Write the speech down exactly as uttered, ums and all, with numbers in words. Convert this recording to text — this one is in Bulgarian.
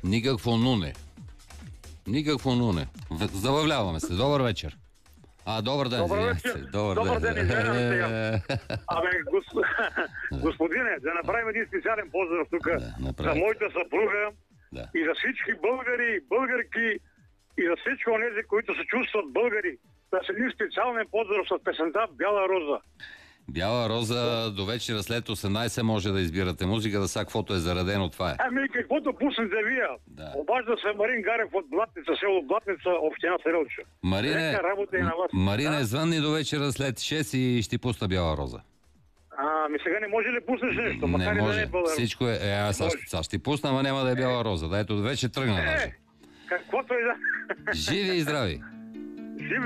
Никакво нуне. Никакво нуне. Забавляваме се. Добър вечер. А, добър ден. Добър вечер. Добър, добър ден. ден, извинявам се. Абе, гос... господине, да направим един специален поздрав тук да, за моята съпруга да. и за всички българи, българки и за всички онези, които се чувстват българи. Да се един специален поздрав с песента Бяла роза. Бяла роза до вечера след осемнайсет може да избирате музика, да сега каквото е заредено, това е. Ами каквото пуснете вие. Да. Обажда се Марин Гарев от Блатница, село Блатница, община Сарелче. Марине, работа и на вас. Марине, да? звънни до вечера след шест и ще ти пусна Бяла роза. А, ми сега не може ли пуснеш нещо? Не Макар може. да не е българ... Всичко е... Е, аз сега ще, ще ти пусна, ама няма да е Бяла роза. Да, ето вече тръгна. Е, даже. каквото и да... Живи и здрави!